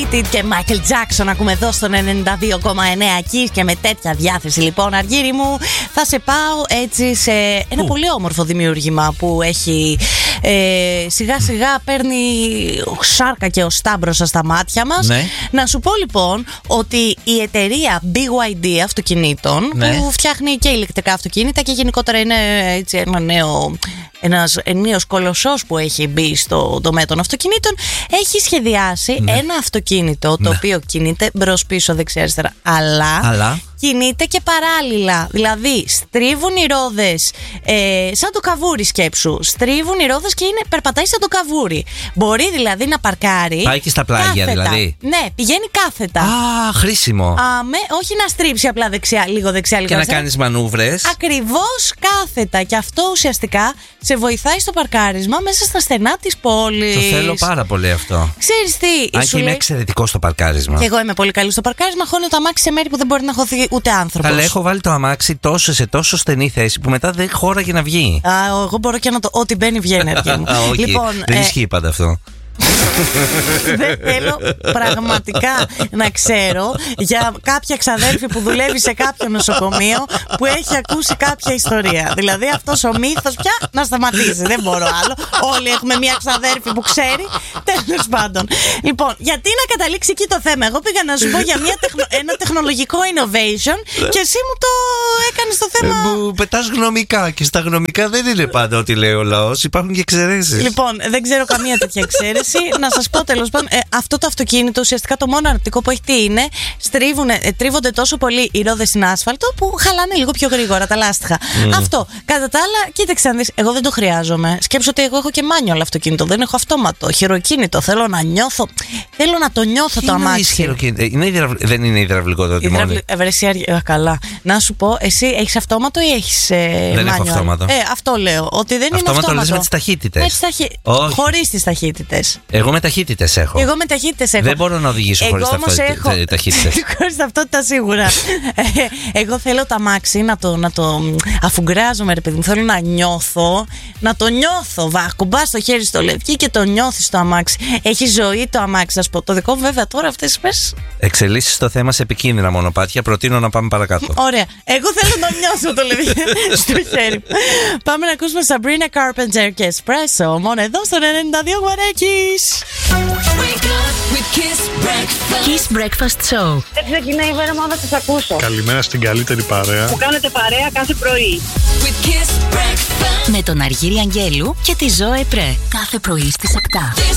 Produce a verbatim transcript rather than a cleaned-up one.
Limited και Michael Jackson ακούμε εδώ στον ενενήντα δύο κόμμα εννέα Kiss. Και με τέτοια διάθεση λοιπόν, Αργύρι μου, θα σε πάω έτσι σε ένα Ου. πολύ όμορφο δημιούργημα που έχει ε, σιγά σιγά παίρνει σάρκα και οστά μπροστά στα μάτια μας. Ναι. Να σου πω λοιπόν ότι η εταιρεία μπι γουάι ντι αυτοκινήτων, ναι, που φτιάχνει και ηλεκτρικά αυτοκίνητα και γενικότερα είναι έτσι ένα νέο, ένας νέος κολοσσός που έχει μπει στο τομέα των αυτοκινήτων, έχει σχεδιάσει, ναι, ένα αυτοκίνητο το, ναι, οποίο κινείται μπρος πίσω δεξιά αριστερά, αλλά, αλλά κινείται και παράλληλα. Δηλαδή στρίβουν οι ρόδες ε, σαν το καβούρι, σκέψου. Στρίβουν οι ρόδες και είναι, περπατάει σαν το καβούρι. Μπορεί δηλαδή να παρκάρει. Πάει και στα πλάγια δηλαδή. Ναι, πηγαίνει κάθετα. Α, χρήσιμο. Α, με, όχι να στρίψει απλά δεξιά, λίγο δεξιά, λίγο και δεξιά. Να κάνεις μανούβρες. Ακριβώς κάθετα. Και αυτό ουσιαστικά σε βοηθάει στο παρκάρισμα μέσα στα στενά της πόλης. Το θέλω πάρα πολύ αυτό. Ξέρεις τι. Αν και είμαι λέει... εξαιρετικό στο παρκάρισμα. Και εγώ είμαι πολύ καλή στο παρκάρισμα. Χώνω το αμάξι σε μέρη που δεν μπορεί να χωθεί ούτε άνθρωπος. Αλλά έχω βάλει το αμάξι τόσο σε τόσο στενή θέση που μετά δεν χώραγε να βγει. Α, εγώ μπορώ και να το. Ό,τι μπαίνει βγαίνει, Αργύρι μου. Όχι, λοιπόν, δεν ε... ισχύει πάντα αυτό. Δεν θέλω πραγματικά να ξέρω για κάποια ξαδέρφη που δουλεύει σε κάποιο νοσοκομείο που έχει ακούσει κάποια ιστορία. Δηλαδή αυτός ο μύθος πια να σταματήσει. Δεν μπορώ άλλο. Όλοι έχουμε μια ξαδέρφη που ξέρει. Τέλος πάντων. Λοιπόν, γιατί να καταλήξει εκεί το θέμα. Εγώ πήγα να σου πω για μια τεχνο... ένα τεχνολογικό innovation και εσύ μου το έκανες το θέμα. Μου πετάς γνωμικά και στα γνωμικά δεν είναι πάντα ό,τι λέει ο λαός. Υπάρχουν και εξαιρέσεις. Λοιπόν, δεν ξέρω καμία τέτοια εξαίρεση. Να σας πω τέλος πάντων, ε, αυτό το αυτοκίνητο ουσιαστικά το μόνο αρνητικό που έχει τι είναι, στρίβουνε, ε, τρίβονται τόσο πολύ οι ρόδες στην άσφαλτο που χαλάνε λίγο πιο γρήγορα τα λάστιχα. Mm. Αυτό. Κατά τα άλλα, κοίταξε να δεις, εγώ δεν το χρειάζομαι. Σκέψου ότι εγώ έχω και manual αυτοκίνητο, δεν έχω αυτόματο. Χειροκίνητο. Θέλω να νιώθω. Θέλω να το νιώθω. Τι το αμάξι. Είναι υδραυλ... Δεν είναι υδραυλικό το τιμόνι. Υδραυλικό. Καλά. Να σου πω, εσύ έχεις αυτόματο ή έχεις ε, δεν manual? Έχω αυτόματο. Ε, αυτό λέω. Ότι δεν αυτόματο, είναι αυτόματο. Λες με τις ταχύτητες. Ταχύ... Χωρίς τις ταχύτητες. Εγώ με ταχύτητες έχω. Εγώ με ταχύτητες έχω. Δεν μπορώ να οδηγήσω χωρίς έχω... ταχύτητες. Χωρίς ταυτότητα σίγουρα. Εγώ θέλω το αμάξι να το, να το αφουγκράζομαι, ρε παιδί μου. Θέλω να νιώθω. Να το νιώθω. Βα, κουμπάς το χέρι στο λευκή και το νιώθεις το αμάξι. Έχει ζωή το αμάξι, σας πω. Το δικό μου βέβαια τώρα αυτές τις πες. Εξελίσσεις το θέμα σε επικίνδυνα μονοπάτια. Προτείνω να πάμε παρακάτω. Ωραία. Εγώ θέλω να νιώσω το λευκή στο χέρι. Πάμε να ακούσουμε Sabrina Carpenter και Espresso. Μόνο εδώ στον ενενήντα δύο Kiss. Kiss Breakfast Show. Δεν ξεκινάει η μέρα μου, θα σας ακούσω. Καλημέρα στην καλύτερη παρέα που κάνετε παρέα κάθε πρωί. Με τον Αργύρι Αγγέλου και τη Ζωέ Πρέ. Κάθε πρωί στις επτά.